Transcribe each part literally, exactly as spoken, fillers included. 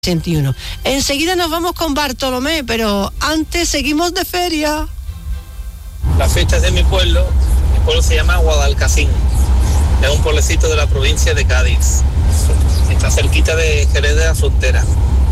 sesenta y uno. Enseguida nos vamos con Bartolomé, pero antes seguimos de feria. Las fiestas de mi pueblo, mi pueblo se llama Guadalcacín, es un pueblecito de la provincia de Cádiz, está cerquita de Jerez de la Frontera,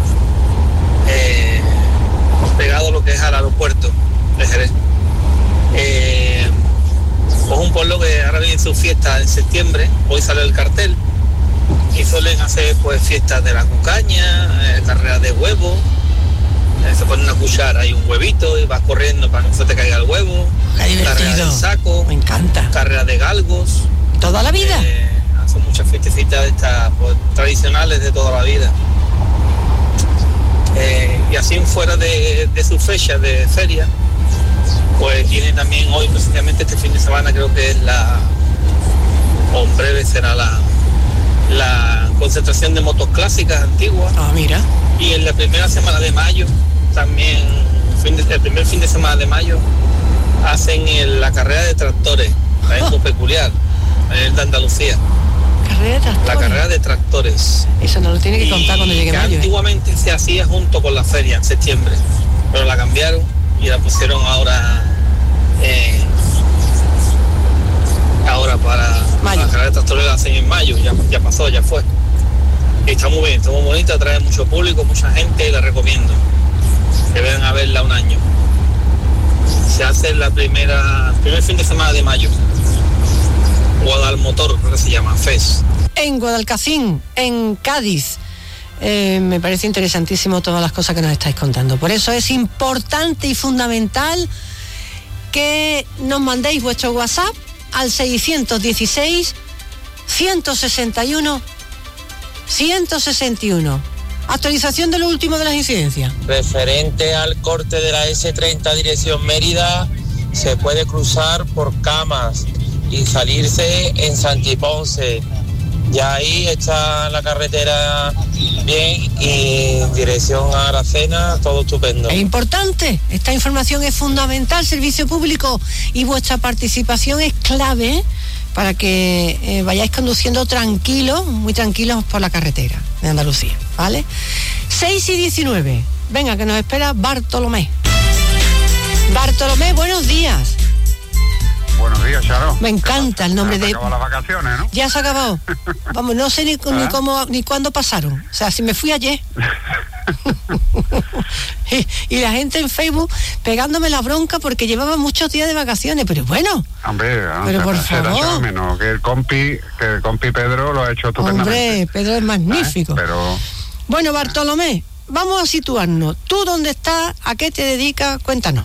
eh, pegado a lo que es al aeropuerto de Jerez. Eh, pues un pueblo que ahora viene su fiesta en septiembre, hoy sale el cartel, y suelen hacer pues fiestas de la cucaña, eh, carreras de huevos, eh, se pone una cuchara y un huevito y vas corriendo para que no se te caiga el huevo, carreras de saco, me encanta, carreras de galgos, toda la vida, eh, hacen muchas fiestecitas de estas pues, tradicionales de toda la vida, eh, y así fuera de, de su fecha de feria, pues tiene también hoy precisamente este fin de semana, creo que es la, o en breve será la la concentración de motos clásicas antiguas. Ah, mira. Y en la primera semana de mayo, también, fin de, el primer fin de semana de mayo, hacen el, la carrera de tractores, es oh. muy peculiar, es de Andalucía. ¿Carrera de tractores? La carrera de tractores. Eso nos lo tiene que y contar cuando llegue que mayo. Antiguamente ¿eh? se hacía junto con la feria en septiembre, pero la cambiaron y la pusieron ahora eh, ahora para mayo. La carrera de tractores la hacen en mayo, ya, ya pasó, ya fue. Y está muy bien, está muy bonita, atrae mucho público, mucha gente y la recomiendo. Que vengan a verla un año. Se hace la primera, primer fin de semana de mayo. Guadalmotor, creo que se llama, F E S. En Guadalcacín, en Cádiz. Eh, me parece interesantísimo todas las cosas que nos estáis contando. Por eso es importante y fundamental que nos mandéis vuestro WhatsApp al seiscientos dieciséis, ciento sesenta y uno, ciento sesenta y uno. Actualización de lo último de las incidencias. Referente al corte de la ese treinta dirección Mérida, se puede cruzar por Camas y salirse en Santiponce. Ya ahí está la carretera bien y dirección a Aracena, todo estupendo. Es importante, esta información es fundamental, servicio público, y vuestra participación es clave para que eh, vayáis conduciendo tranquilos, muy tranquilos por la carretera de Andalucía, ¿vale? seis y diecinueve, venga que nos espera Bartolomé. Bartolomé, buenos días. Buenos días, Charo. Me encanta el nombre ya se de... acabó las vacaciones, ¿no? Ya se ha acabado. Vamos, no sé ni, ¿Ah? ni cómo ni cuándo pasaron. O sea, si me fui ayer. y, y la gente en Facebook pegándome la bronca porque llevaba muchos días de vacaciones. Pero bueno. Hombre, pero por se favor. Menos, que el compi, que el compi Pedro lo ha hecho estupendamente. Hombre, Pedro es magnífico. ¿Eh? Pero... Bueno, Bartolomé, vamos a situarnos. ¿Tú dónde estás? ¿A qué te dedicas? Cuéntanos.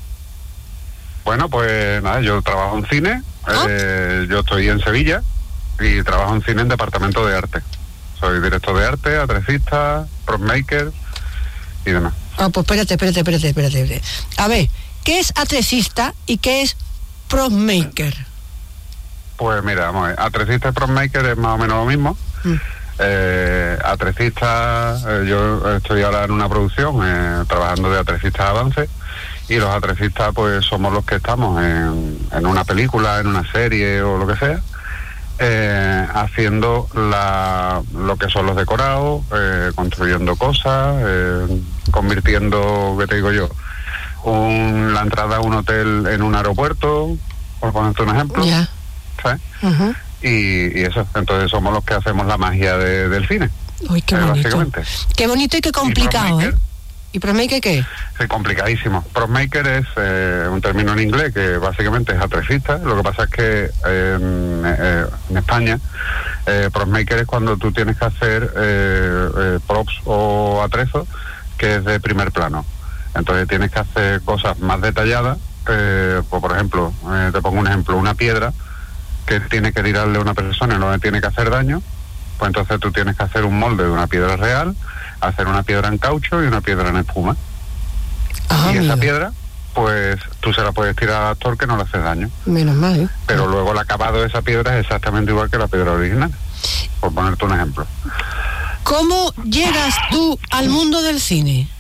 Bueno, pues nada, yo trabajo en cine, ¿Ah? eh, yo estoy en Sevilla y trabajo en cine en departamento de arte. Soy director de arte, atrecista, prop maker y demás. Ah, pues espérate, espérate, espérate, espérate, espérate. A ver, ¿qué es atrecista y qué es prop maker? Pues mira, vamos a ver, atrecista y prop maker es más o menos lo mismo. Mm. Eh, atrecista, eh, yo estoy ahora en una producción eh, trabajando de atrecista de avance. Y los atrecistas pues somos los que estamos en, en una película, en una serie o lo que sea, eh, haciendo la, lo que son los decorados, eh, construyendo cosas, eh, convirtiendo, ¿qué te digo yo? Un, la entrada a un hotel en un aeropuerto, por ponerte un ejemplo. Yeah. ¿Sabes? Uh-huh. Y, y eso, entonces somos los que hacemos la magia de, del cine. Uy, qué eh, bonito. Básicamente. Qué bonito y qué complicado, ¿eh? ¿Y PropMaker qué? Es complicadísimo. PropMaker es eh, un término en inglés que básicamente es atrecista. Lo que pasa es que eh, en, eh, en España eh, PropMaker es cuando tú tienes que hacer eh, eh, props o atrezos que es de primer plano. Entonces tienes que hacer cosas más detalladas. Eh, pues, por ejemplo, eh, te pongo un ejemplo, una piedra que tiene que tirarle a una persona y no le tiene que hacer daño. Pues entonces tú tienes que hacer un molde de una piedra real, hacer una piedra en caucho y una piedra en espuma. Ah, y esa mira. piedra, pues tú se la puedes tirar al actor que no le hace daño. Menos mal, ¿eh? Pero ah. luego el acabado de esa piedra es exactamente igual que la piedra original, por ponerte un ejemplo. ¿Cómo llegas tú al mundo del cine?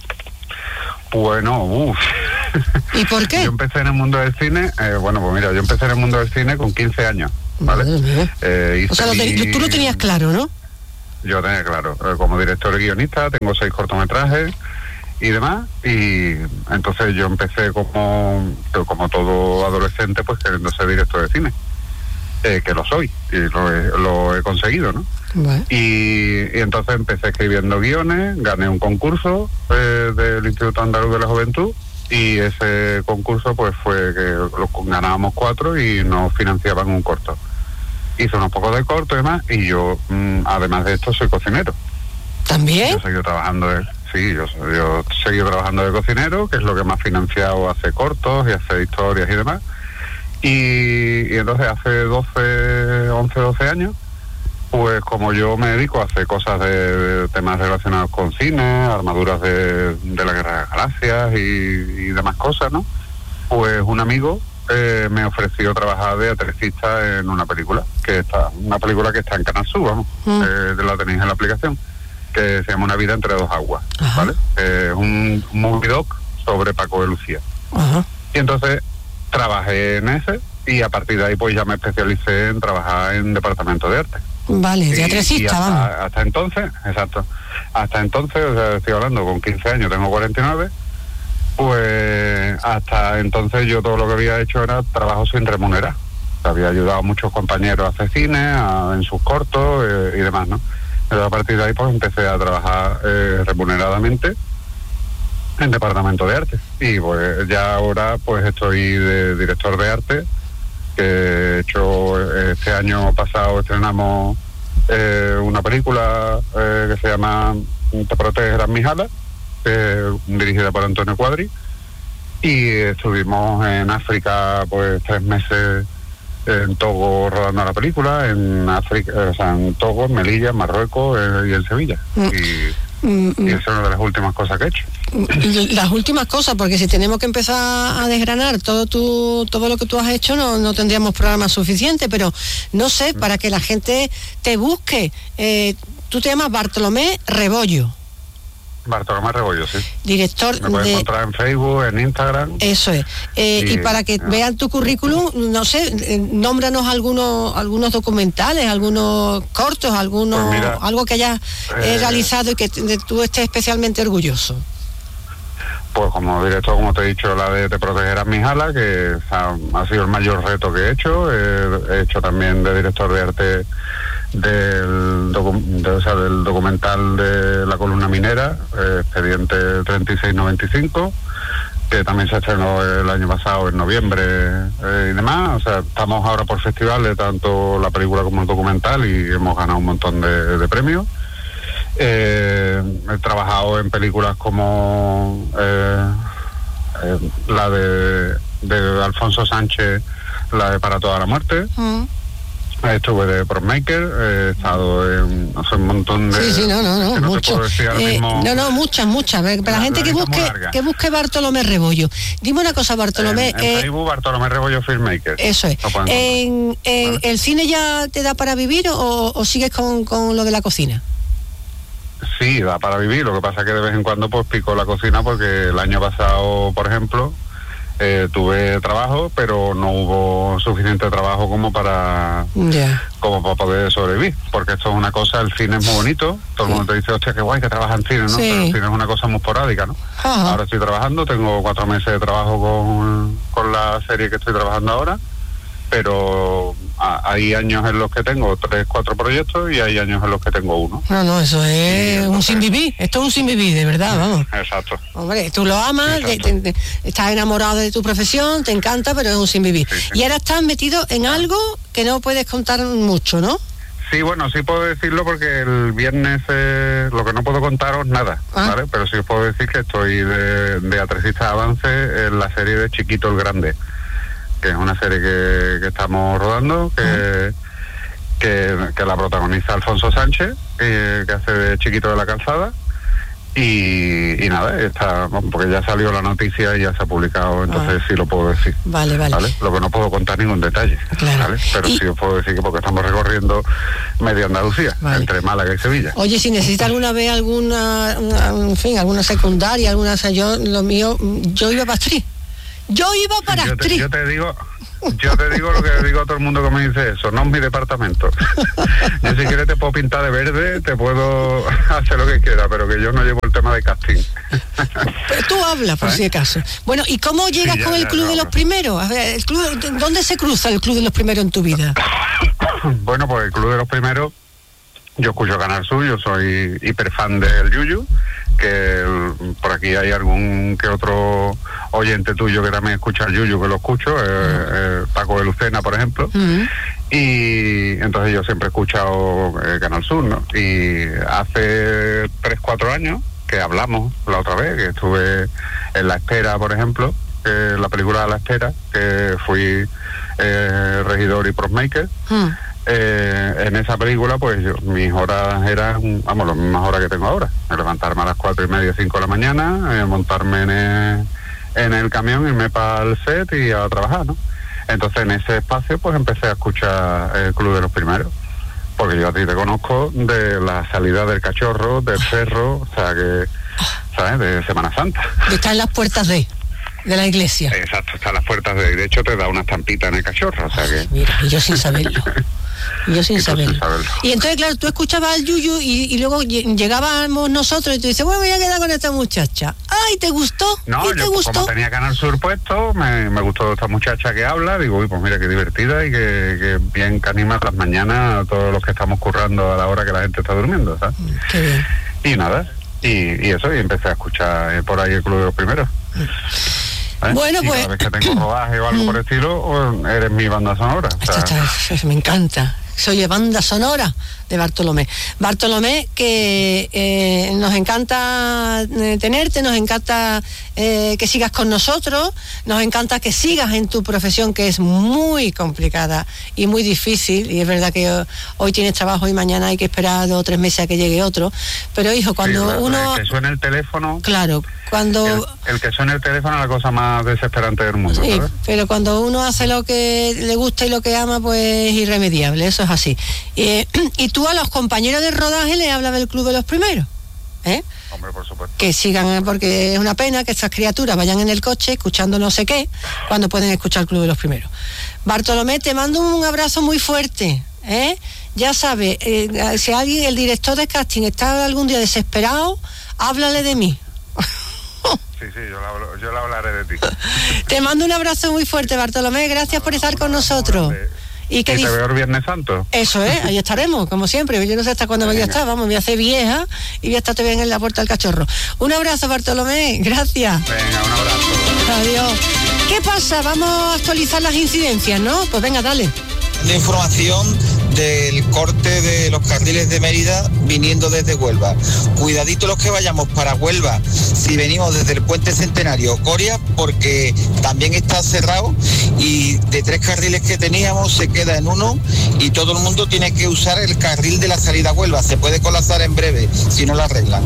Bueno, uff. ¿Y por qué? Yo empecé en el mundo del cine, eh, bueno, pues mira, yo empecé en el mundo del cine con quince años, ¿vale? Madre mía. Eh, o sea, lo ten, tú lo tenías claro, ¿no? yo tenía claro, eh, como director y guionista, tengo seis cortometrajes y demás, y entonces yo empecé como, como todo adolescente, pues queriendo ser director de cine, eh, que lo soy, y lo he, lo he conseguido, ¿no? Bueno. Y, y entonces empecé escribiendo guiones, gané un concurso eh, del Instituto Andaluz de la Juventud, y ese concurso pues fue que lo, ganábamos cuatro y nos financiaban un corto. Hice unos pocos de corto y demás, y yo, mmm, además de esto, soy cocinero. ¿También? Yo seguí trabajando de, sí, yo, yo seguí trabajando de cocinero, que es lo que más financiado hace cortos y hace historias y demás. Y, y entonces hace doce, once, doce años, pues como yo me dedico a hacer cosas de, de temas relacionados con cine, armaduras de, de la Guerra de las Galaxias y, y demás cosas, ¿no? Pues un amigo eh, me ofreció trabajar de atercista en una película, que está, una película que está en Canal Sur, vamos, mm. eh, la tenéis en la aplicación, que se llama Una vida entre dos aguas, Ajá. ¿vale? Es eh, un movie doc sobre Paco de Lucía. Ajá. Y entonces trabajé en ese, y a partir de ahí pues ya me especialicé en trabajar en departamento de arte. Vale, de atresista, hasta, vamos. Hasta entonces, exacto. Hasta entonces, o sea, estoy hablando con quince años, tengo cuarenta y nueve, pues hasta entonces yo todo lo que había hecho era trabajo sin remunerar. Había ayudado a muchos compañeros a hacer cine, a, en sus cortos eh, y demás, ¿no? Pero a partir de ahí pues empecé a trabajar eh, remuneradamente en departamento de arte. Y pues ya ahora pues estoy de director de arte, que he hecho este año pasado estrenamos eh, una película eh, que se llama Te protegerán mis alas, eh, dirigida por Antonio Cuadri, y estuvimos en África pues tres meses en Togo rodando la película, en África, o sea, en Togo, en Melilla, en Marruecos eh, y en Sevilla. Mm. Y, Mm, y esa es una de las últimas cosas que he hecho. Las últimas cosas, porque si tenemos que empezar a desgranar todo tu, todo lo que tú has hecho, no, no tendríamos programa suficiente, pero no sé, para que la gente te busque. Eh, tú te llamas Bartolomé Rebollo. Bartolomé Rebollo, sí. Director Me puedes de... encontrar en Facebook, en Instagram. Eso es. Eh, y, y para que no. vean tu currículum, no sé, eh, nómbranos algunos algunos documentales, algunos cortos, algunos pues mira, algo que hayas eh, realizado y que t- tú estés especialmente orgulloso. Pues como director, como te he dicho, la de Te protegerán mis alas, que o sea, ha sido el mayor reto que he hecho. Eh, he hecho también de director de arte del, docu- de, o sea, del documental de La columna minera, eh, Expediente treinta y seis noventa y cinco, que también se estrenó el año pasado en noviembre eh, y demás. O sea, estamos ahora por festivales, tanto la película como el documental, y hemos ganado un montón de, de premios. Eh, he trabajado en películas como eh, eh, la de, de Alfonso Sánchez, la de Para toda la muerte. Mm. Estuve de Prommaker, he estado en o sea, un montón de... Sí, sí, no, no, no, no mucho. Eh, no, no, muchas, muchas. Para la, la gente la que busque que busque Bartolomé Rebollo. Dime una cosa, Bartolomé. En, en eh, Facebook, Bartolomé Rebollo Filmmaker. Eso es. En, en, ¿vale? ¿El cine ya te da para vivir o, o sigues con, con lo de la cocina? Sí, da para vivir. Lo que pasa es que de vez en cuando pues pico la cocina, porque el año pasado, por ejemplo, Eh, tuve trabajo, pero no hubo suficiente trabajo como para yeah. como para poder sobrevivir, porque esto es una cosa, el cine es muy bonito, todo el mundo te dice, hostia, qué guay que trabajas en cine, ¿no? Sí. Pero el cine es una cosa muy esporádica, ¿no? Ajá. Ahora estoy trabajando, tengo cuatro meses de trabajo con, con la serie que estoy trabajando ahora, pero a, hay años en los que tengo tres, cuatro proyectos, y hay años en los que tengo uno. No, no, eso es un sin vivir, esto es un sin vivir, de verdad, vamos. Exacto. Hombre, tú lo amas, te, te, te, estás enamorado de tu profesión, te encanta, pero es un sin vivir. Sí, sí. Y ahora estás metido en algo que no puedes contar mucho, ¿no? Sí, bueno, sí puedo decirlo, porque el viernes eh, lo que no puedo contaros nada, ah. ¿vale? Pero sí os puedo decir que estoy de, de atresista de avance en la serie de Chiquito el Grande, que es una serie que, que estamos rodando, que, uh-huh. que, que la protagoniza Alfonso Sánchez, eh, que hace de Chiquito de la Calzada, y, y nada, está, porque ya salió la noticia y ya se ha publicado, entonces uh-huh. sí lo puedo decir. Vale, vale, vale. Lo que no puedo contar ningún detalle, claro. ¿vale? Pero y... sí os puedo decir que porque estamos recorriendo media Andalucía, vale. entre Málaga y Sevilla. Oye, si necesitas alguna vez alguna, una, en fin, alguna secundaria, alguna, o sea, yo, lo mío, yo iba para actriz. Yo iba para yo actriz. Te, yo te digo, yo te digo lo que le digo a todo el mundo que me dice eso, no es mi departamento. Yo si quieres te puedo pintar de verde, te puedo hacer lo que quiera, pero que yo no llevo el tema de casting. Pero tú hablas, por si acaso. Bueno, ¿y cómo llegas sí, ya, con el Club no, de los Primeros? A ver, el club, ¿dónde se cruza el Club de los Primeros en tu vida? Bueno, pues el Club de los Primeros, yo escucho Canal Sur, yo soy hiper fan del Yuyu, que el, por aquí hay algún que otro oyente tuyo que también escucha el Yuyu, que lo escucho, eh, eh, Paco de Lucena, por ejemplo, uh-huh. Y entonces yo siempre he escuchado eh, Canal Sur, ¿no? Y hace tres, cuatro años que hablamos la otra vez, que estuve en La Espera, por ejemplo, eh, la película La Espera, que fui eh, regidor y prop-maker. Uh-huh. Eh, en esa película, pues yo, mis horas eran, vamos, las mismas horas que tengo ahora. Levantarme a las cuatro y media, cinco de la mañana, eh, montarme en el, en el camión, irme para el set y a trabajar, ¿no? Entonces en ese espacio pues empecé a escuchar el Club de los Primeros, porque yo a ti te conozco de la salida del Cachorro, del Cerro, o sea que, ¿sabes? De Semana Santa. Está en las puertas de... de la iglesia. Exacto, está en las puertas de... De hecho te da una estampita en el Cachorro, o sea que... Mira, y yo sin saberlo. Y yo sin, y saberlo. sin saberlo. Y entonces, claro, tú escuchabas al Yuyu y, y luego llegábamos nosotros y tú dices, bueno, me voy a quedar con esta muchacha. ¡Ay, te gustó! No, ¿Y te yo gustó? Como tenía Canal Sur puesto, me, me gustó esta muchacha que habla, digo, uy, pues mira qué divertida y que, que bien que anima las mañanas a todos los que estamos currando a la hora que la gente está durmiendo, ¿sabes? Qué bien. Y nada, y, y eso, y empecé a escuchar eh, por ahí el Club de los Primeros. ¿Eh? Bueno, y pues... cada vez que tengo rodaje o algo por el estilo, eres mi banda sonora. O sea, está, está, me encanta. Soy banda sonora de Bartolomé. Bartolomé, que eh, nos encanta eh, tenerte, nos encanta eh, que sigas con nosotros, nos encanta que sigas en tu profesión, que es muy complicada y muy difícil, y es verdad que hoy, hoy tienes trabajo y mañana hay que esperar dos o tres meses a que llegue otro, pero hijo, cuando sí, uno... El que suene el teléfono... Claro, cuando... El, el que suene el teléfono es la cosa más desesperante del mundo, sí, ¿sabes? Pero cuando uno hace lo que le gusta y lo que ama, pues es irremediable, eso es así. Eh, y tú a los compañeros de rodaje le hablas del Club de los Primeros, ¿eh? Hombre, por supuesto. Que sigan, porque es una pena que estas criaturas vayan en el coche escuchando no sé qué, cuando pueden escuchar el Club de los Primeros. Bartolomé, te mando un abrazo muy fuerte, ¿eh? Ya sabes, eh, si alguien, el director de casting, está algún día desesperado, háblale de mí. Sí, sí, yo le, hablo, yo le hablaré de ti. Te mando un abrazo muy fuerte, Bartolomé, gracias por estar con nosotros. Y que y te dif- veo el Viernes Santo. Eso es, ahí estaremos, como siempre. Yo no sé hasta cuándo voy a estar, vamos, me voy a hacer vieja y voy a estar también en la puerta del Cachorro. Un abrazo, Bartolomé, gracias. Venga, un abrazo. Adiós. ¿Qué pasa? Vamos a actualizar las incidencias, ¿no? Pues venga, dale. La información del corte de los carriles de Mérida viniendo desde Huelva. Cuidadito los que vayamos para Huelva, si venimos desde el puente Centenario Coria, porque también está cerrado y de tres carriles que teníamos se queda en uno y todo el mundo tiene que usar el carril de la salida a Huelva. Se puede colapsar en breve si no lo arreglan.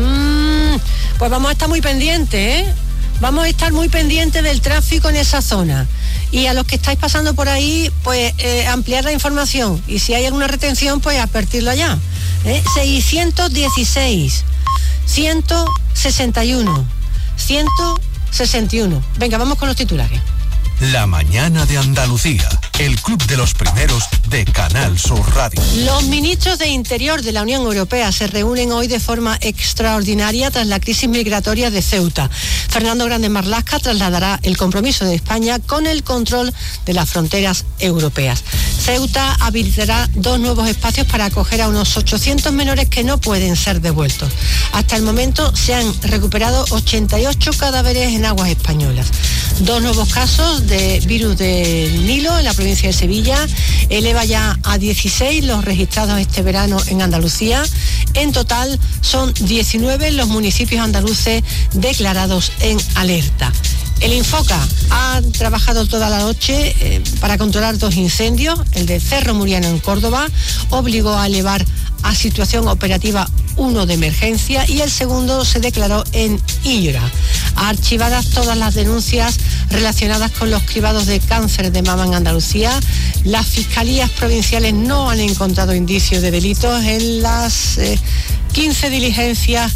Mm, pues vamos a estar muy pendientes, ¿eh? Vamos a estar muy pendientes del tráfico en esa zona. Y a los que estáis pasando por ahí, pues eh, ampliar la información. Y si hay alguna retención, pues advertirlo allá. ¿Eh? seiscientos dieciséis, ciento sesenta y uno, ciento sesenta y uno. Venga, vamos con los titulares. La mañana de Andalucía, el Club de los Primeros de Canal Sur Radio. Los ministros de Interior de la Unión Europea se reúnen hoy de forma extraordinaria tras la crisis migratoria de Ceuta. Fernando Grande Marlaska trasladará el compromiso de España con el control de las fronteras europeas. Ceuta habilitará dos nuevos espacios para acoger a unos ochocientos menores que no pueden ser devueltos. Hasta el momento se han recuperado ochenta y ocho cadáveres en aguas españolas. Dos nuevos casos de virus del Nilo en la provincia de Sevilla, eleva ya a dieciséis los registrados este verano en Andalucía. En total son diecinueve los municipios andaluces declarados en alerta. El Infoca ha trabajado toda la noche eh, para controlar dos incendios. El de Cerro Muriano en Córdoba obligó a elevar a situación operativa uno de emergencia y el segundo se declaró en Illora. Archivadas todas las denuncias relacionadas con los cribados de cáncer de mama en Andalucía, las fiscalías provinciales no han encontrado indicios de delitos en las eh, quince diligencias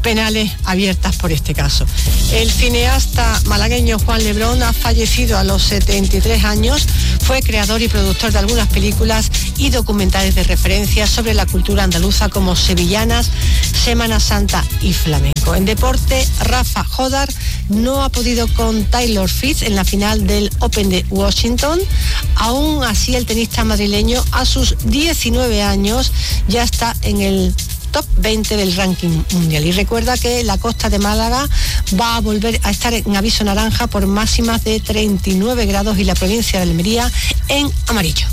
penales abiertas por este caso. El cineasta malagueño Juan Lebrón ha fallecido a los setenta y tres años. Fue creador y productor de algunas películas y documentales de referencia sobre la cultura andaluza como Sevillanas, Semana Santa y Flamenco. En deporte, Rafa Jodar no ha podido con Taylor Fritz en la final del Open de Washington. Aún así, el tenista madrileño a sus diecinueve años ya está en el top veinte del ranking mundial. Y recuerda que la costa de Málaga va a volver a estar en aviso naranja por máximas de treinta y nueve grados y la provincia de Almería en amarillo.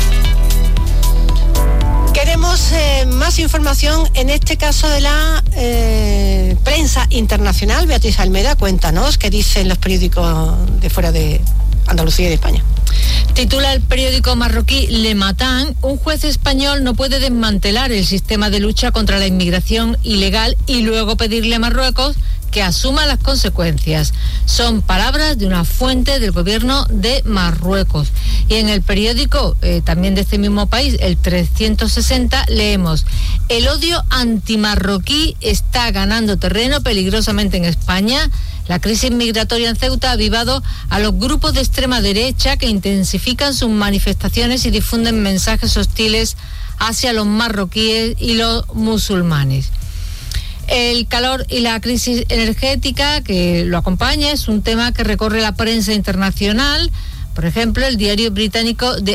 Queremos eh, más información, en este caso de la eh, prensa internacional. Beatriz Almeda, cuéntanos qué dicen los periódicos de fuera de Andalucía y de España. Titula el periódico marroquí Le Matin: un juez español no puede desmantelar el sistema de lucha contra la inmigración ilegal y luego pedirle a Marruecos que asuma las consecuencias. Son palabras de una fuente del gobierno de Marruecos. Y en el periódico, eh, también de este mismo país, el trescientos sesenta, leemos: el odio antimarroquí está ganando terreno peligrosamente en España. La crisis migratoria en Ceuta ha avivado a los grupos de extrema derecha que intensifican sus manifestaciones y difunden mensajes hostiles hacia los marroquíes y los musulmanes. El calor y la crisis energética que lo acompaña es un tema que recorre la prensa internacional. Por ejemplo, el diario británico The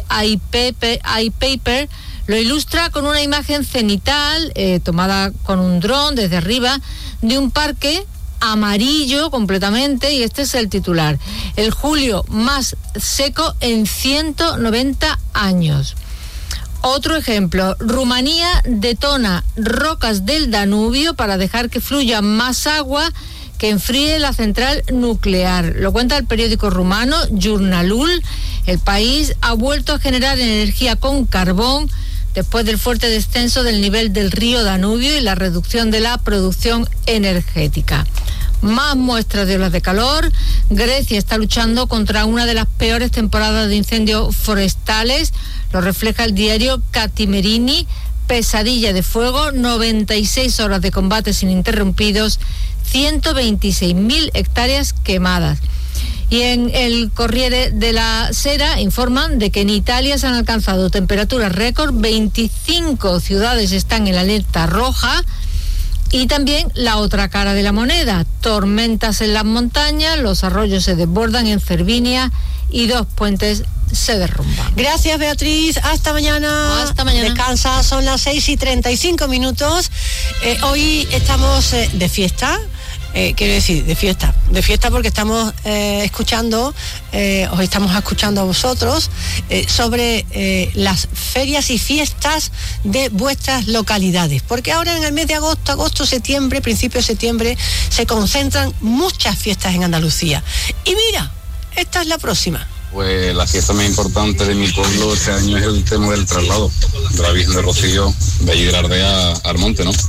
iPaper lo ilustra con una imagen cenital eh, tomada con un dron desde arriba de un parque amarillo completamente, y este es el titular: el julio más seco en ciento noventa años. Otro ejemplo: Rumanía detona rocas del Danubio para dejar que fluya más agua que enfríe la central nuclear. Lo cuenta el periódico rumano Jurnalul. El país ha vuelto a generar energía con carbón después del fuerte descenso del nivel del río Danubio y la reducción de la producción energética. Más muestras de olas de calor. Grecia está luchando contra una de las peores temporadas de incendios forestales. Lo refleja el diario Catimerini. Pesadilla de fuego, noventa y seis horas de combates ininterrumpidos, ciento veintiséis mil hectáreas quemadas. Y en el Corriere della Sera informan de que en Italia se han alcanzado temperaturas récord, veinticinco ciudades están en la alerta roja. Y también la otra cara de la moneda: tormentas en las montañas, los arroyos se desbordan en Cervinia y dos puentes se derrumban. Gracias, Beatriz, hasta mañana. Hasta mañana. Descansa, son las seis y treinta y cinco minutos. Eh, hoy estamos eh, de fiesta. Eh, quiero decir, de fiesta, de fiesta porque estamos eh, escuchando, eh, os estamos escuchando a vosotros eh, sobre eh, las ferias y fiestas de vuestras localidades, porque ahora en el mes de agosto, agosto, septiembre, principio de septiembre, se concentran muchas fiestas en Andalucía. Y mira, esta es la próxima. Pues la fiesta más importante de mi pueblo este año es el tema del traslado de la Virgen de Rocío de allí de la Aldea al monte, ¿no?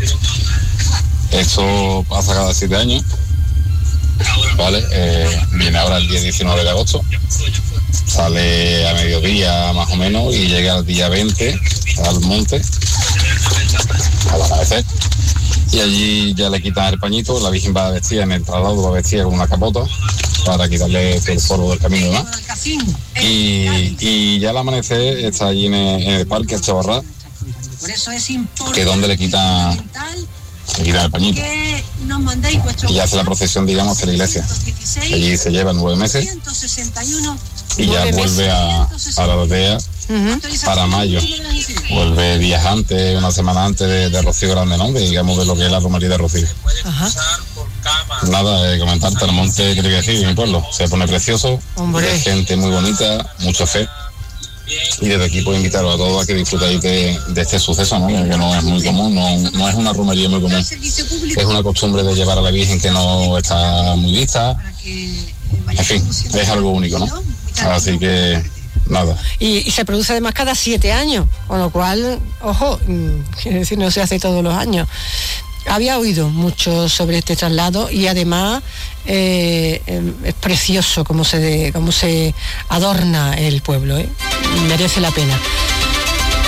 Esto pasa cada siete años, ¿vale? Eh, viene ahora el día diecinueve de agosto, sale a mediodía más o menos y llega el día veinte al monte, al amanecer, y allí ya le quitan el pañito. La Virgen va vestida, en el traslado va vestida con una capota para quitarle todo el polvo del camino, ¿no? Y, y ya al amanecer está allí en el, en el parque el Chavarrá, que es donde le quitan le quitan el pañito y hace la procesión, digamos, hacia la iglesia. Allí se lleva nueve meses y ya vuelve a, a la aldea uh-huh. para mayo. Vuelve días antes, una semana antes de, de Rocío Grande, ¿no? De, digamos, de lo que es la romería de Rocío. Uh-huh. Nada, eh, comentarte, el monte, ¿qué te voy a decir? Mi pueblo se pone precioso, hay gente muy bonita, mucha fe. Y desde aquí puedo invitaros a todos a que disfrutéis de, de este suceso, ¿no? Que no es muy común, no, no es una romería muy común. Es una costumbre de llevar a la Virgen que no está muy vista. En fin, es algo único, ¿no? Así que, nada. Y, y se produce además cada siete años, con lo cual, ojo, quiero decir, no se hace todos los años. Había oído mucho sobre este traslado y además eh, eh, es precioso cómo se, de, cómo se adorna el pueblo, ¿eh? Merece la pena.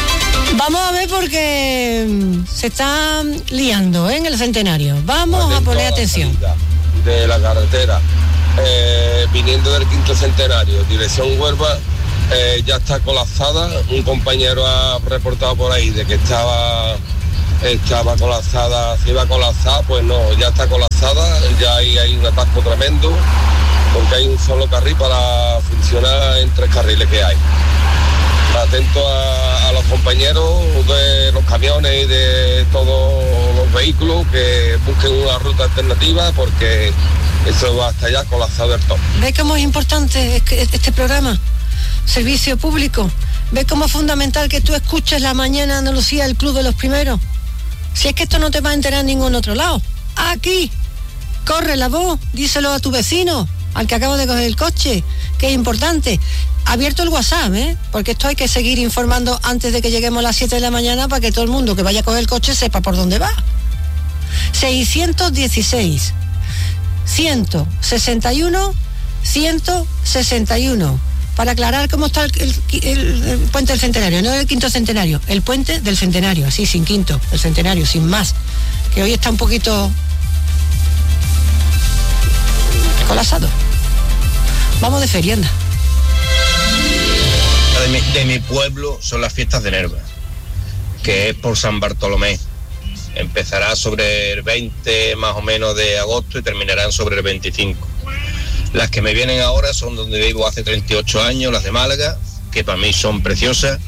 Vamos a ver porque se está liando, ¿eh? En el centenario. Vamos Atento a poner atención. De la carretera, eh, viniendo del quinto centenario, dirección Huelva, eh, ya está colapsada. Un compañero ha reportado por ahí de que estaba estaba colapsada, se iba a colapsar, pues no, ya está colapsada, ya hay, hay un atasco tremendo, porque hay un solo carril para funcionar en tres carriles que hay. Atento a, a los compañeros de los camiones y de todos los vehículos que busquen una ruta alternativa, porque eso va hasta allá colapsado del todo. ¿Ves cómo es importante este programa? Servicio público. ¿Ves cómo es fundamental que tú escuches La Mañana Andalucía, el Club de los Primeros? Si es que esto no te va a enterar en ningún otro lado. Aquí, corre la voz, díselo a tu vecino, al que acaba de coger el coche, que es importante. Abierto el WhatsApp, ¿eh? Porque esto hay que seguir informando antes de que lleguemos a las siete de la mañana para que todo el mundo que vaya a coger el coche sepa por dónde va. seiscientos dieciséis, ciento sesenta y uno, ciento sesenta y uno. Para aclarar cómo está el, el, el, el puente del centenario, no el quinto centenario, el puente del centenario, así, sin quinto, el centenario, sin más. Que hoy está un poquito colapsado. Vamos de ferienda. De mi, de mi pueblo son las fiestas de Nerva, que es por San Bartolomé. Empezará sobre el veinte más o menos de agosto y terminarán sobre el veinticinco. Las que me vienen ahora son donde vivo hace treinta y ocho años, las de Málaga, que para mí son preciosas,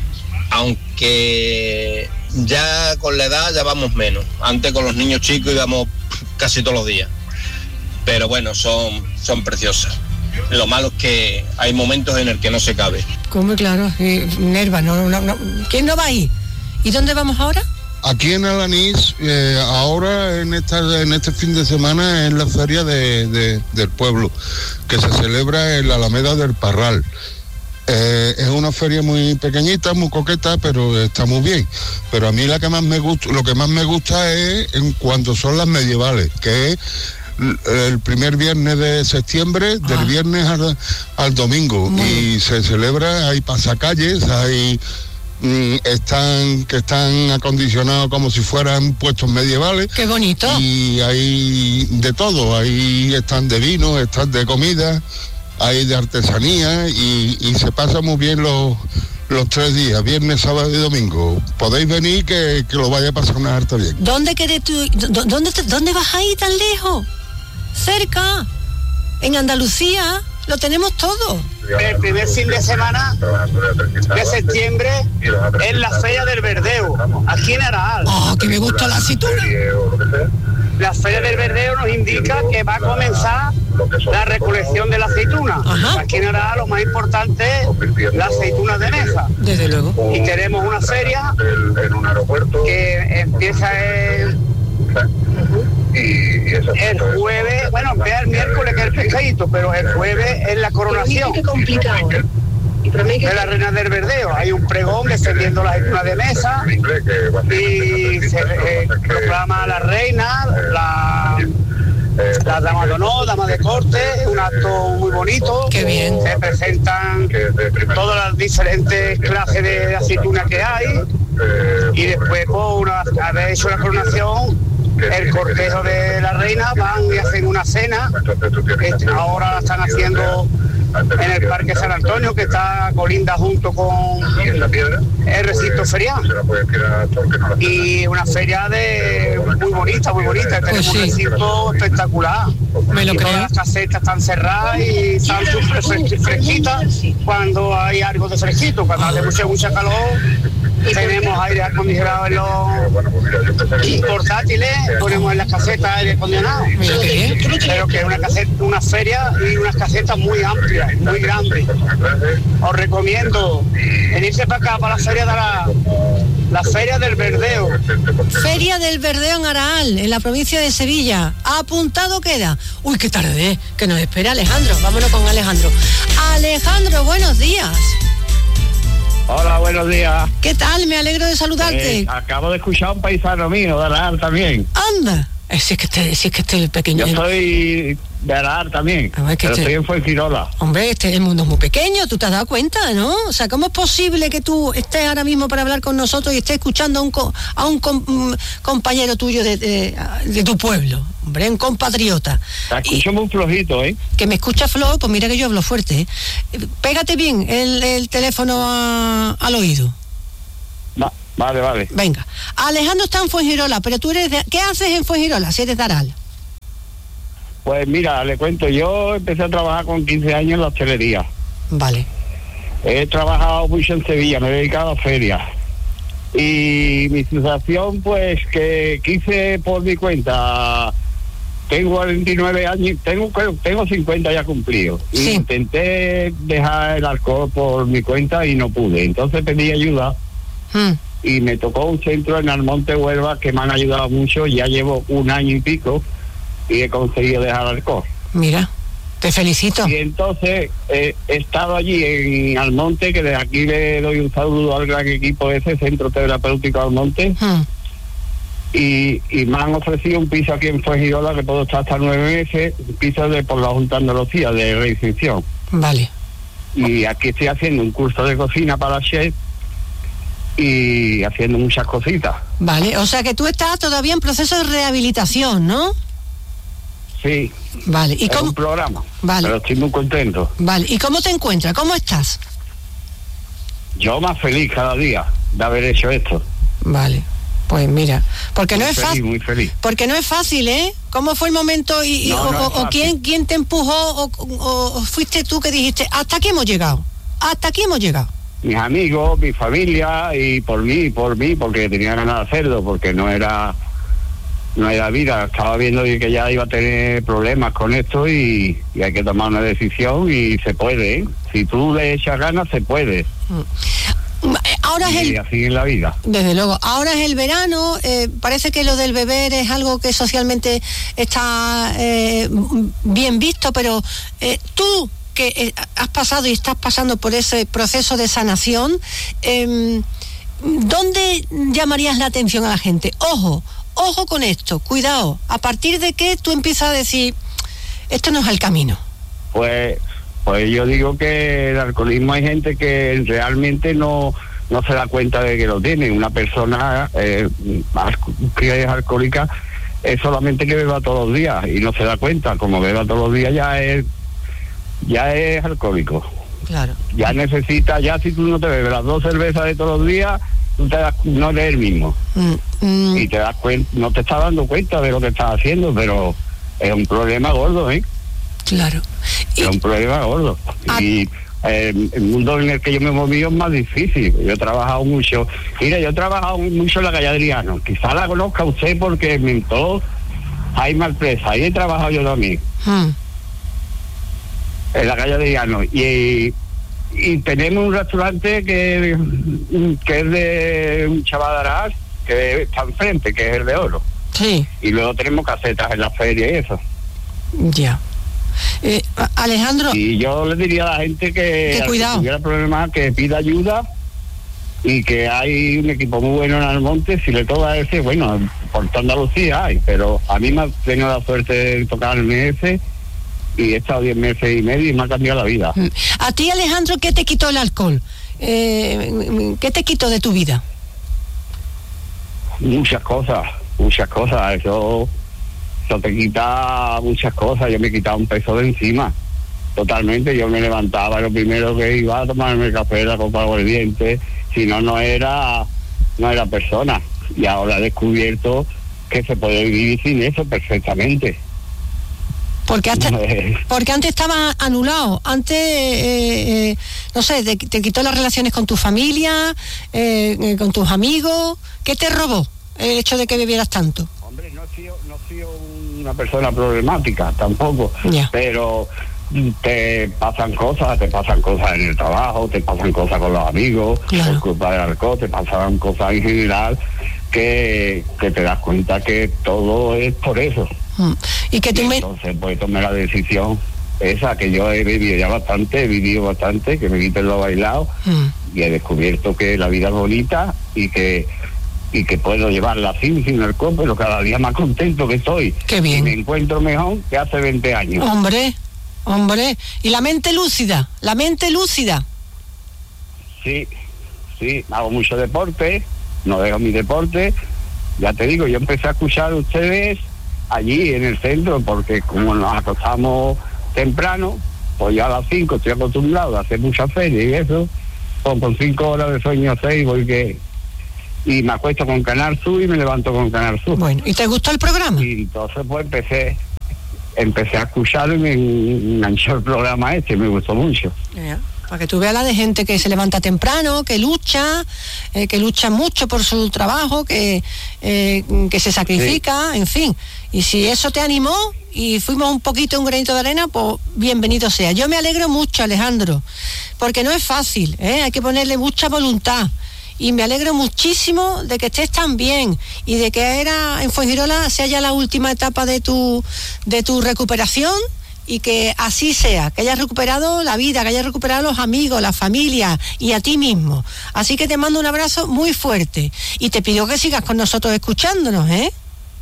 aunque ya con la edad ya vamos menos. Antes con los niños chicos íbamos casi todos los días, pero bueno, son, son preciosas. Lo malo es que hay momentos en el que no se cabe. Como claro, eh, Nerva, no, no, no. ¿Quién no va ahí? ¿Y dónde vamos ahora? Aquí en Alanís, eh, ahora en esta en este fin de semana es la feria de, de, del pueblo, que se celebra en la Alameda del Parral. Eh, es una feria muy pequeñita, muy coqueta, pero está muy bien. Pero a mí la que más me gusta, lo que más me gusta es en cuanto son las medievales, que es el primer viernes de septiembre, ah. del viernes al, al domingo. Muy y bien. Se celebra, hay pasacalles, hay están que están acondicionados como si fueran puestos medievales. Qué bonito. Y hay de todo, ahí están de vino, están de comida, hay de artesanía y, y se pasa muy bien los los tres días, viernes, sábado y domingo. Podéis venir que, que lo vaya a pasar una harta bien. ¿Dónde querés tú? ¿Dónde, te, ¿Dónde vas ahí tan lejos? Cerca, en Andalucía. Lo tenemos todo. El primer fin de semana de septiembre es la Feria del Verdeo, aquí en Aral. ¡Oh, que me gusta la aceituna! La Feria del Verdeo nos indica que va a comenzar la recolección de la aceituna. Ajá. Aquí en Aral lo más importante es la aceituna de mesa. Desde luego. Y tenemos una feria que empieza en... Y el jueves, bueno, empieza el miércoles que es el pescadito, pero el jueves es la coronación de la reina del Verdeo. Hay un pregón defendiendo la aceituna de mesa y se eh, proclama a la reina, la, la dama de honor, dama de corte, un acto muy bonito. Qué bien. Se presentan todas las diferentes clases de aceituna que hay y después por una, haber hecho la coronación, el cortejo de la reina van y hacen una cena. Ahora la están haciendo en el Parque San Antonio, que está colinda junto con el recinto ferial. Y una feria de muy bonita, muy bonita. Tenemos pues sí. un recinto espectacular. Me lo y creo. Todas las casetas están cerradas y están súper fresquitas cuando hay algo de fresquito. Cuando hace mucha, mucha calor, tenemos aire acondicionado en los portátiles, ponemos en las casetas aire acondicionado. Pero que es una caseta, una feria y unas casetas muy amplias, muy grandes. Os recomiendo venirse para acá, para la feria de la, la feria del Verdeo. Feria del Verdeo en Aral, en la provincia de Sevilla. Apuntado queda. Uy, qué tarde, ¿eh? Que nos espera Alejandro. Vámonos con Alejandro. Alejandro, buenos días. Hola, buenos días. ¿Qué tal? Me alegro de saludarte. Eh, acabo de escuchar a un paisano mío de Aral también. Anda. Eh, si es que este, si es que este pequeño. Yo soy de Arar también, A ver, que pero este- estoy en Fuengirola. Hombre, este el mundo es muy pequeño, tú te has dado cuenta, ¿no? O sea, ¿cómo es posible que tú estés ahora mismo para hablar con nosotros y estés escuchando a un co- a un com- mm, compañero tuyo de, de, de tu pueblo? Hombre, un compatriota. Te escucho muy flojito, ¿eh? Que me escucha Flor, pues mira que yo hablo fuerte. ¿eh? Eh, Pégate bien el, el teléfono a- al oído. Va- vale, vale. Venga. Alejandro está en Fuengirola, pero tú eres de... ¿Qué haces en Fuengirola si eres de Aral? Pues mira, le cuento, yo empecé a trabajar con quince años en la hostelería. Vale. He trabajado mucho en Sevilla, me he dedicado a ferias. Y mi situación, pues, que quise por mi cuenta. Tengo cuarenta y nueve años, tengo tengo cincuenta ya cumplidos. Sí. Y intenté dejar el alcohol por mi cuenta y no pude. Entonces pedí ayuda Mm. y me tocó un centro en Almonte, Huelva, que me han ayudado mucho. Ya llevo un año y pico y he conseguido dejar el alcohol. Mira, te felicito. Y entonces eh, he estado allí en Almonte, que desde aquí le doy un saludo al gran equipo de ese Centro Terapéutico Almonte. Mm. Y, y me han ofrecido un piso aquí en Fuengirola que puedo estar hasta nueve meses, un piso de por la Junta de Andalucía de reinserción. Vale. Y aquí estoy haciendo un curso de cocina para chef y haciendo muchas cositas. Vale, o sea que tú estás todavía en proceso de rehabilitación, ¿no? Sí. Vale, ¿y es cómo? un programa. Vale. Pero estoy muy contento. Vale, ¿y cómo te encuentras? ¿Cómo estás? Yo más feliz cada día de haber hecho esto. Vale, pues mira, porque Muy no es feliz, fácil, muy feliz. porque no es fácil, ¿eh? ¿Cómo fue el momento y, y- No, o, no es o- o fácil. quién quién te empujó o, o- o fuiste tú que dijiste hasta aquí hemos llegado, hasta aquí hemos llegado? Mis amigos, mi familia y por mí, por mí, porque tenía ganas de hacerlo, porque no era no era vida. Estaba viendo que ya iba a tener problemas con esto y, y hay que tomar una decisión y se puede, ¿eh? Si tú le echas ganas, se puede. Ahora es Y el, así en la vida. desde luego, ahora es el verano, eh, parece que lo del beber es algo que socialmente está eh, bien visto, pero eh, tú que eh, has pasado y estás pasando por ese proceso de sanación, eh, ¿dónde llamarías la atención a la gente? Ojo, ojo con esto, cuidado, a partir de que tú empiezas a decir, esto no es el camino. Pues pues yo digo que el alcoholismo hay gente que realmente no no se da cuenta de que lo tiene. Una persona eh, que es alcohólica es solamente que beba todos los días y no se da cuenta. Como beba todos los días ya es ya es alcohólico. Claro. Ya necesita, ya si tú no te bebes las dos cervezas de todos los días, tú te das, no eres el mismo. Mm, mm, Y te das cuenta, no te estás dando cuenta de lo que estás haciendo, pero es un problema gordo, ¿eh? claro. Es un problema gordo. Y eh, el mundo en el que yo me he movido es más difícil. Yo he trabajado mucho. Mira, yo he trabajado mucho en la calle Adriano. Quizá la conozca usted porque me inventó Jaime Alpresa. Ahí he trabajado yo también, Mm, en la calle Adriano. Y, y tenemos un restaurante que, que es de un chaval de Aras, que está enfrente, que es el de Oro. sí, Y luego tenemos casetas en la feria y eso. ya. Eh, a- Alejandro, Y yo le diría a la gente que, Que al cuidado. que tuviera problemas, que pida ayuda y que hay un equipo muy bueno en Almonte. Si le toca ese, bueno, por toda Andalucía hay, pero a mí me ha tenido la suerte de tocarme ese y he estado diez meses y medio y me ha cambiado la vida. mm, a ti, Alejandro, ¿qué te quitó el alcohol? Eh, ¿Qué te quitó de tu vida? Muchas cosas, muchas cosas. Eso, eso te quita muchas cosas. Yo me he quitado un peso de encima. Totalmente. Yo me levantaba, lo primero que iba a tomarme el café, la copa aguardiente. Si no, no era, no era persona. Y ahora he descubierto que se puede vivir sin eso perfectamente. Porque antes, porque antes estaba anulado, antes, eh, eh, no sé, te, te quitó las relaciones con tu familia, eh, eh, con tus amigos. ¿Qué te robó el hecho de que bebieras tanto? Hombre, no he sido, no he sido una persona problemática tampoco, Ya. pero te pasan cosas, te pasan cosas en el trabajo, te pasan cosas con los amigos, Claro. por culpa del alcohol, te pasan cosas en general que, que te das cuenta que todo es por eso. Mm. Y que tú Y me... entonces pues tomé la decisión esa, que yo he vivido ya bastante, he vivido bastante, que me quiten lo bailado Mm. y he descubierto que la vida es bonita y que y que puedo llevarla así, sin alcohol, pero cada día más contento que estoy. Qué bien. Y me encuentro mejor que hace veinte años. Hombre, hombre. Y la mente lúcida, la mente lúcida. Sí, sí, hago mucho deporte, no dejo mi deporte. Ya te digo, yo empecé a escuchar a ustedes allí en el centro, porque como nos acostamos temprano, pues ya a las cinco estoy acostumbrado a hacer mucha feria y eso, pues con cinco horas de sueño a seis voy que... Y me acuesto con Canal Sur y me levanto con Canal Sur. Bueno, ¿y te gustó el programa? Y entonces pues empecé, empecé a escucharlo y me enganchó el programa este, me gustó mucho. Yeah. Para que tú veas la de gente que se levanta temprano, que lucha, eh, que lucha mucho por su trabajo, que, eh, que se sacrifica, sí. En fin. Y si eso te animó y fuimos un poquito, un granito de arena, pues bienvenido sea. Yo me alegro mucho, Alejandro, porque no es fácil, ¿eh? Hay que ponerle mucha voluntad. Y me alegro muchísimo de que estés tan bien y de que era en Fuengirola sea ya la última etapa de tu, de tu recuperación, y que así sea, que hayas recuperado la vida, que hayas recuperado los amigos, la familia y a ti mismo. Así que te mando un abrazo muy fuerte y te pido que sigas con nosotros escuchándonos, ¿eh?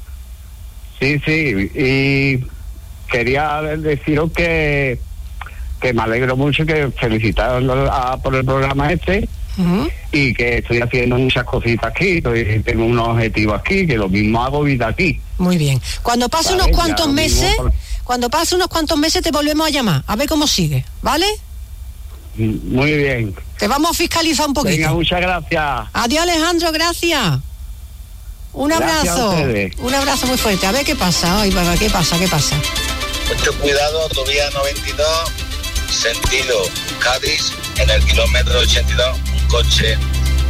Sí, sí, y quería deciros que, que me alegro mucho, que felicitaros a, por el programa este. Uh-huh. Y que estoy haciendo muchas cositas aquí, estoy, tengo unos objetivos aquí, que lo mismo hago vida aquí. Muy bien. Cuando pase ¿vale? unos cuantos meses, por... cuando pase unos cuantos meses te volvemos a llamar, a ver cómo sigue, ¿vale? Muy bien. Te vamos a fiscalizar un poquito. Venga, muchas gracias. Adiós, Alejandro, gracias. Un gracias abrazo. Un abrazo muy fuerte. A ver qué pasa. Ay, papá, ¿qué pasa? ¿Qué pasa? Mucho cuidado, autovía noventa y dos, sentido Cádiz, en el kilómetro ochenta y dos. Coche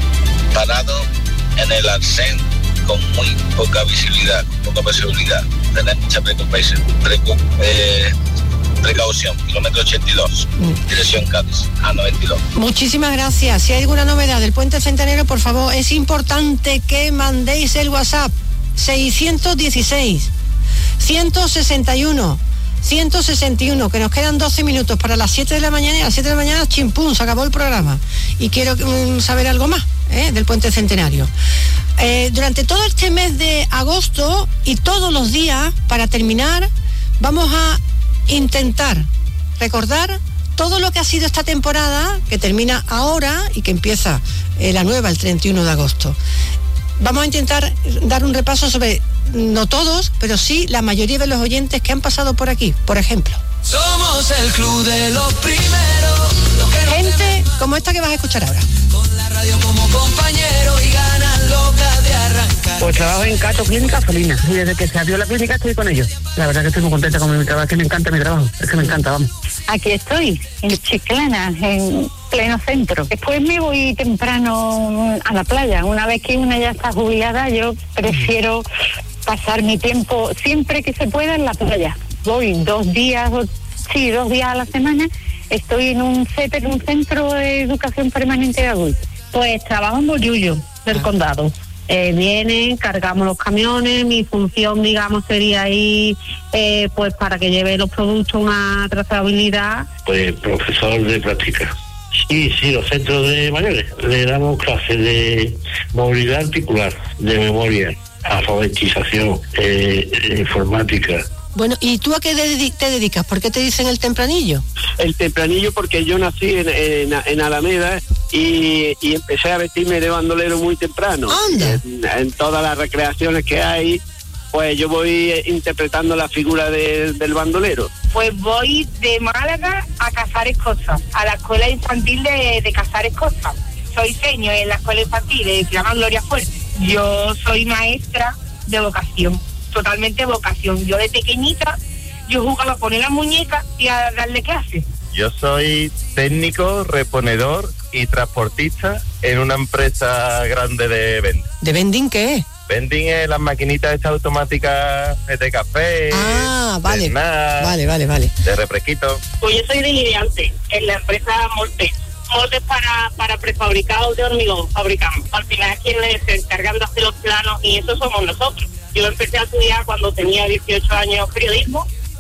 parado en el arcén con muy poca visibilidad, con poca posibilidad. Tener mucha precaución, precu, eh, precaución. Kilómetro ochenta y dos, mm. dirección Cádiz, A noventa y dos. Muchísimas gracias. Si hay alguna novedad del Puente Centenario, por favor, es importante que mandéis el WhatsApp seiscientos dieciséis, ciento sesenta y uno, ciento sesenta y uno, que nos quedan doce minutos para las siete de la mañana, y a las siete de la mañana, chimpún, se acabó el programa. Y quiero um, saber algo más ¿eh? del Puente Centenario. Eh, durante todo este mes de agosto y todos los días, para terminar, vamos a intentar recordar todo lo que ha sido esta temporada, que termina ahora y que empieza eh, la nueva el treinta y uno de agosto. Vamos a intentar dar un repaso sobre, no todos, pero sí la mayoría de los oyentes que han pasado por aquí, por ejemplo. Somos el club de los primeros. Los que gente como esta que vas a escuchar ahora. Con la radio como compañero y ganan locas de arrancar. Pues trabajo en Cato Clínica Felina y desde que se abrió la clínica estoy con ellos. La verdad que estoy muy contenta con mi trabajo, es que me encanta mi trabajo, es que me encanta, vamos. Aquí estoy, en Chiclana, en pleno centro. Después me voy temprano a la playa. Una vez que una ya está jubilada, yo prefiero pasar mi tiempo siempre que se pueda en la playa. Voy dos días, sí, dos días a la semana. Estoy en un C E P, en un centro de educación permanente de adultos. Pues trabajo en Bollullo, del condado. Eh, vienen, cargamos los camiones, mi función, digamos, sería ir, eh, pues para que lleve los productos una trazabilidad. Pues profesor de práctica. Sí, sí, los centros de mayores. Le damos clases de movilidad articular, de memoria, alfabetización, eh, informática. Bueno, ¿y tú a qué de- te dedicas? ¿Por qué te dicen el tempranillo? El tempranillo porque yo nací en, en, en Alameda y, y empecé a vestirme de bandolero muy temprano. ¡Anda! En, en todas las recreaciones que hay, pues yo voy interpretando la figura de, del bandolero. Pues voy de Málaga a Casares Costa, a la escuela infantil de, de Casares Costa. Soy seño en la escuela infantil, se llama Gloria Fuerte. Yo soy maestra de vocación. Totalmente vocación. Yo de pequeñita, yo jugaba a poner la muñeca y a darle clases. Yo soy técnico, reponedor y transportista en una empresa grande de vending. ¿De vending qué? Vending es las maquinitas estas automáticas de café, ah, vale, de snack, vale, vale, vale. de refresquito. Pues yo soy delineante en la empresa Moltes. Moltes para, para prefabricados de hormigón, fabricamos. Al final quienes se encargan de hacer los planos y eso somos nosotros. Yo empecé a estudiar cuando tenía dieciocho años periodismo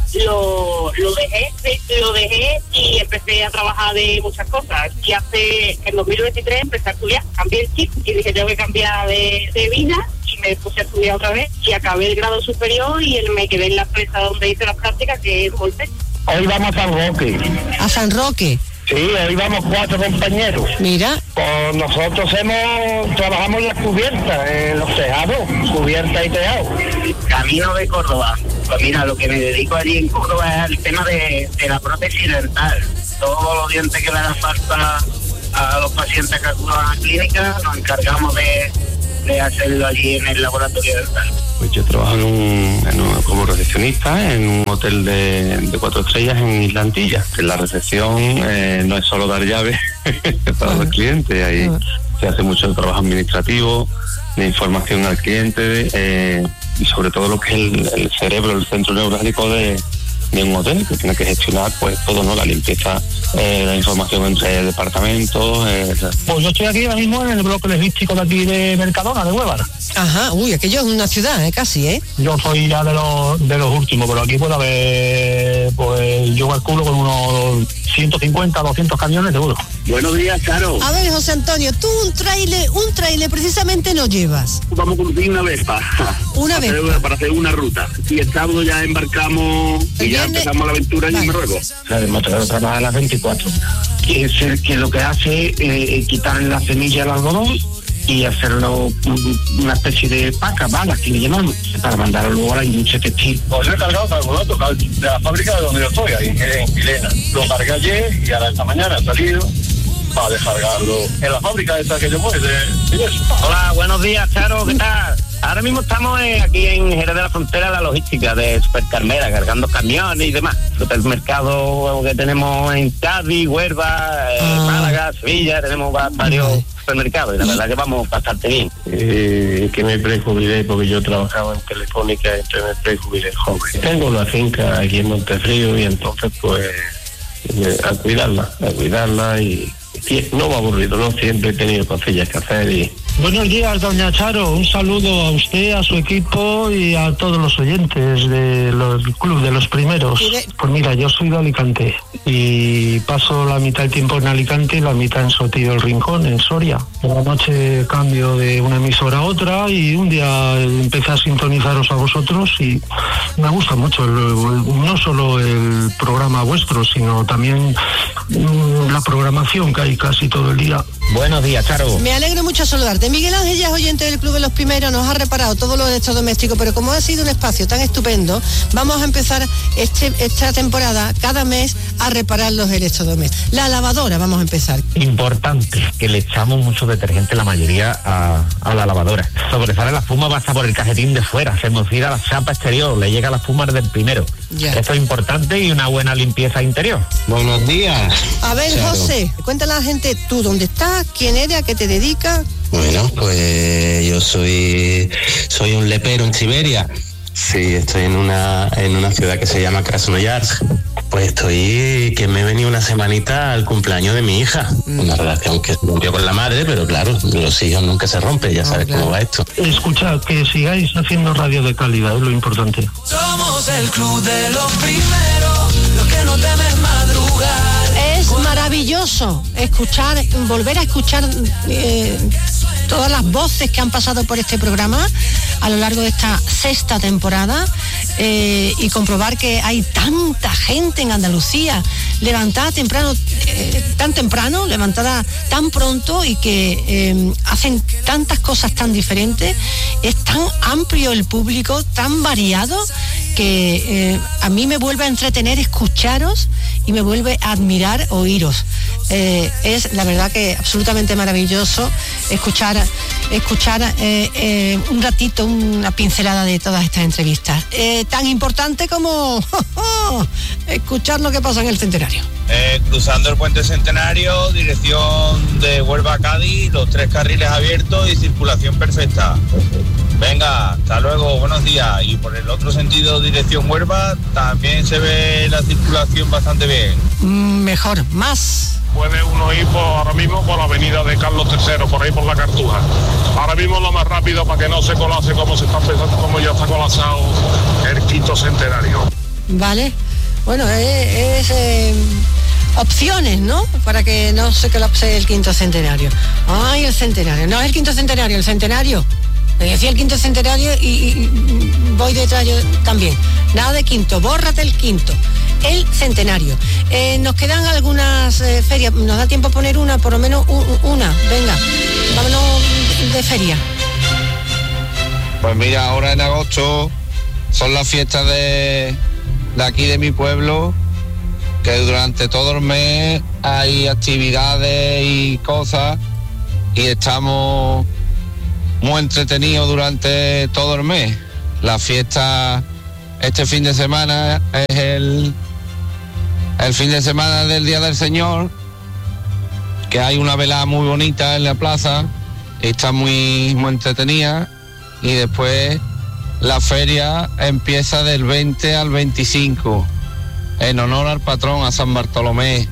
lo, lo dejé lo dejé y empecé a trabajar de muchas cosas. Y hace, en dos mil veintitrés empecé a estudiar, cambié el chip y dije, tengo que cambiar de, de vida, y me puse a estudiar otra vez y acabé el grado superior y me quedé en la empresa donde hice las prácticas, que es Volpe. Hoy vamos a San Roque. ¿A San Roque? Sí, hoy vamos cuatro compañeros. Mira. Pues nosotros hemos trabajamos en las cubiertas, en los tejados, cubierta y tejado. Camino de Córdoba. Pues mira, lo que me dedico allí en Córdoba es el tema de, de la prótesis dental. Todos los dientes que le hagan falta a los pacientes que acudan a la clínica, nos encargamos de, de hacerlo allí en el laboratorio dental. Pues yo trabajo en un, en un, como recepcionista en un hotel de, de cuatro estrellas en Isla Antilla. En la recepción eh, no es solo dar llaves para los clientes, ahí se hace mucho trabajo administrativo, de información al cliente eh, y sobre todo lo que es el, el cerebro, el centro neurálgico de, de un hotel, que tiene que gestionar pues todo, ¿no? La limpieza, eh, la información entre departamentos. Eh, pues yo estoy aquí ahora mismo en el bloque logístico de aquí de Mercadona, de Huévar. Ajá, uy, aquello es una ciudad, ¿eh? Casi, ¿eh? Yo soy ya de los de los últimos, pero aquí puede haber, pues yo calculo con unos ciento cincuenta, doscientos camiones seguro. Buenos días, Charo. A ver, José Antonio, tú un trailer, un trailer precisamente no llevas. Vamos a conducir una Vespa. Una Vespa. Para, para hacer una ruta. Y el sábado ya embarcamos y ya empezamos la aventura vale. en Marruecos. La de motor trabaja a las veinticuatro. Que es el que lo que hace eh, quitar la semilla al algodón y hacerlo una especie de paca, balas, que le llamamos, para mandarlo luego a la industria textil. Pues yo he cargado algodón de la fábrica de donde yo estoy, ahí en Pilena. Lo cargué ayer y ahora esta mañana he salido para descargarlo en la fábrica esta que yo voy, de, de eso. Hola, buenos días, Charo, ¿qué tal? Ahora mismo estamos eh, aquí en Jerez de la Frontera, la logística de Supercarmera, cargando camiones y demás. Supermercado que tenemos en Cádiz, Huelva, eh, ah. Málaga, Sevilla, tenemos varios supermercados y la verdad que vamos bastante bien. Eh, que me prejubilé porque yo trabajaba en Telefónica, entonces me prejubilé joven. Tengo la finca aquí en Montefrío y entonces pues eh, a cuidarla, a cuidarla y, y no me ha aburrido, no siempre he tenido cosillas que hacer y... Buenos días, doña Charo. Un saludo a usted, a su equipo y a todos los oyentes del Club de los Primeros. Pues mira, yo soy de Alicante y paso la mitad del tiempo en Alicante y la mitad en Sotillo del Rincón, en Soria. Por la noche cambio de una emisora a otra y un día empecé a sintonizaros a vosotros y me gusta mucho, el, el, no solo el programa vuestro, sino también mmm, la programación que hay casi todo el día. Buenos días, Charo. Me alegro mucho saludarte. Miguel Ángel ya es oyente del Club de los Primeros, nos ha reparado todos los electrodomésticos, pero como ha sido un espacio tan estupendo, vamos a empezar este, esta temporada cada mes a reparar los electrodomésticos. La lavadora, vamos a empezar. Importante, que le echamos mucho detergente la mayoría a, a la lavadora. Sobresale la espuma, pasa por el cajetín de fuera, se mocira la chapa exterior, le llega la espuma desde el primero. Ya. Esto es importante y una buena limpieza interior. Buenos días. A ver, Charo. José, cuéntale a la gente tú dónde estás, quién eres, a qué te dedicas. Bueno, pues yo soy soy un lepero en Siberia. Sí, estoy en una en una ciudad que se llama Krasnoyarsk. Pues estoy, que me he venido una semanita al cumpleaños de mi hija. Mm. Una relación que se rompió con la madre, pero claro, los hijos nunca se rompen, ya sabes oh, claro. cómo va esto. Escucha, que sigáis haciendo radio de calidad, es lo importante. Somos el club de los primeros, los que no temen madrugar. Es maravilloso escuchar, volver a escuchar eh, todas las voces que han pasado por este programa a lo largo de esta sexta temporada eh, y comprobar que hay tanta gente en Andalucía levantada temprano, eh, tan temprano, levantada tan pronto y que eh, hacen tantas cosas tan diferentes. Es tan amplio el público, tan variado, que eh, a mí me vuelve a entretener escucharos y me vuelve a admirar oíros. Eh, es la verdad que absolutamente maravilloso escuchar escuchar eh, eh, un ratito, una pincelada de todas estas entrevistas. Eh, tan importante como escuchar lo que pasa en el Centenario. Eh, cruzando el puente Centenario, dirección de Huelva a Cádiz, los tres carriles abiertos y circulación perfecta. Venga, hasta luego, buenos días. Y por el otro sentido, dirección Huelva, también se ve la circulación bastante bien. Mm, mejor, más. Puede uno ir por, ahora mismo por la avenida de Carlos tercero, por ahí por la Cartuja. Ahora mismo lo más rápido para que no se colase como se está empezando, como ya está colapsado el quinto Centenario. ¿vale? Bueno, es, es eh, opciones, ¿no? Para que no se colapse el quinto centenario. Ay, el centenario. No es el quinto centenario, el centenario. Me decía el quinto centenario y, y, y voy detrás yo también. Nada de quinto, bórrate el quinto. El centenario. Eh, nos quedan algunas eh, ferias. ¿Nos da tiempo a poner una? Por lo menos un, una. Venga, vámonos de feria. Pues mira, ahora en agosto son las fiestas de, de aquí de mi pueblo, que durante todo el mes hay actividades y cosas y estamos muy entretenidos durante todo el mes. La fiesta este fin de semana es el, el fin de semana del Día del Señor, que hay una velada muy bonita en la plaza, y está muy, muy entretenida, y después la feria empieza del veinte al veinticinco en honor al patrón, a San Bartolomé.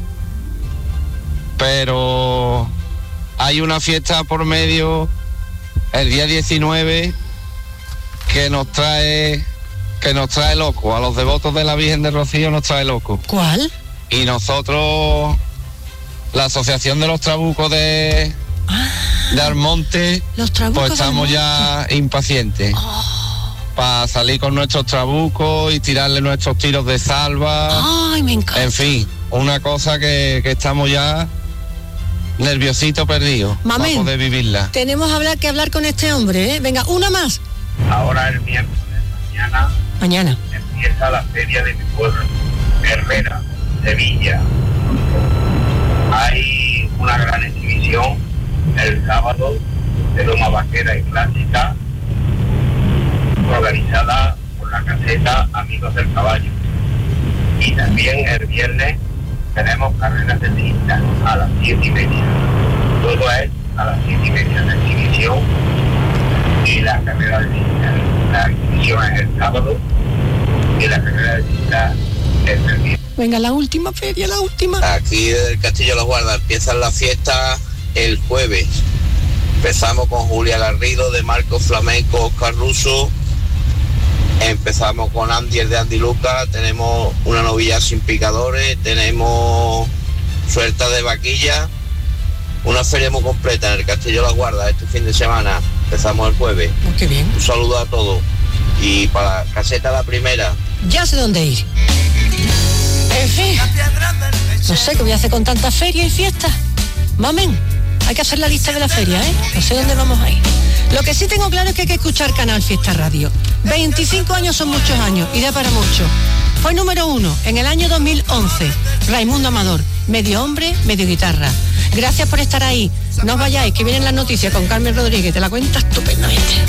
Pero hay una fiesta por medio el día diecinueve que nos trae que nos trae loco, a los devotos de la Virgen del Rocío nos trae loco. ¿Cuál? Y nosotros, la Asociación de los Trabucos de, ah, de Almonte, los trabucos pues estamos ya impacientes oh. para salir con nuestros trabucos y tirarle nuestros tiros de salva. Ay, me encanta. En fin, una cosa que, que estamos ya nerviosito perdido para poder vivirla. Tenemos hablar, que hablar con este hombre, ¿eh? Venga, una más. Ahora el miércoles, mañana, mañana empieza la feria de mi pueblo, Herrera, Sevilla. Hay una gran exhibición el sábado de loma vaquera y clásica, organizada por la caseta Amigos del Caballo. Y también el viernes tenemos carreras de cinta a las siete y media. Todo es a las siete y media de exhibición y la carrera de cinta. La exhibición es el sábado y la carrera de cinta es el viernes. Venga, la última feria, la última. Aquí desde el Castillo de los Guardas empiezan las fiestas el jueves. Empezamos con Julia Garrido, de Marco Flamenco, Oscar Russo. Empezamos con Andy, el de Andy Luca. Tenemos una novilla sin picadores. Tenemos suelta de vaquilla. Una feria muy completa en el Castillo de las Guardas este fin de semana. Empezamos el jueves. Oh, qué bien. Un saludo a todos. Y para la caseta la primera. Ya sé dónde ir. En fin, no sé qué voy a hacer con tantas ferias y fiestas. Mamen, hay que hacer la lista de la feria, ¿eh? No sé dónde vamos a ir. Lo que sí tengo claro es que hay que escuchar Canal Fiesta Radio. veinticinco años son muchos años y da para mucho. Fue número uno en el año dos mil once. Raimundo Amador, medio hombre, medio guitarra. Gracias por estar ahí. No os vayáis, que vienen las noticias con Carmen Rodríguez. Te la cuenta estupendamente.